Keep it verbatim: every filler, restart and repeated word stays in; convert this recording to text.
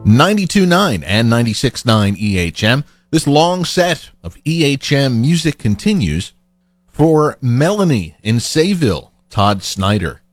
ninety-two point nine and ninety-six point nine E H M. This long set of E H M music continues for Melanie in Sayville, Todd Snyder.